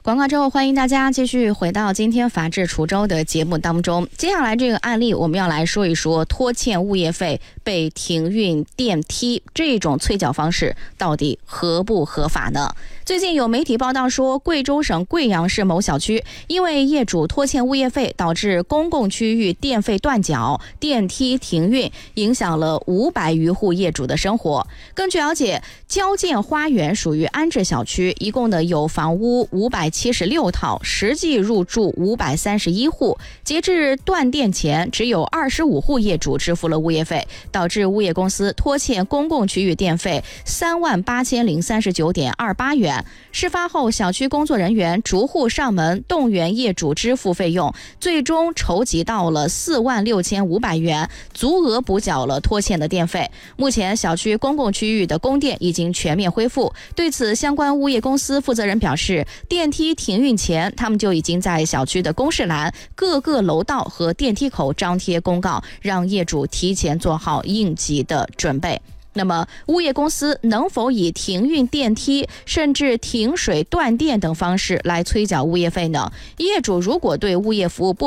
广告之后，欢迎大家继续回到今天法治滁州的节目当中。接下来这个案例，我们要来说一说拖欠物业费被停运电梯这种催缴方式到底合不合法呢？最近有媒体报道说，贵州省贵阳市某小区因为业主拖欠物业费，导致公共区域电费断缴、电梯停运，影响了500余户业主的生活。根据了解，交建花园属于安置小区，一共的有房屋576套，实际入住531户。截至断电前，只有25户业主支付了物业费，导致物业公司拖欠公共区域电费38039.28元。事发后，小区工作人员逐户上门动员业主支付费用，最终筹集到了46500元，足额补缴了拖欠的电费。目前，小区公共区域的供电已经全面恢复。对此，相关物业公司负责人表示，电梯停运前，他们就已经在小区的公示栏、各个楼道和电梯口张贴公告，让业主提前做好应急的准备。那么，物业公司能否以停运电梯甚至停水断电等方式来催缴物业费呢？业主如果对物业服务不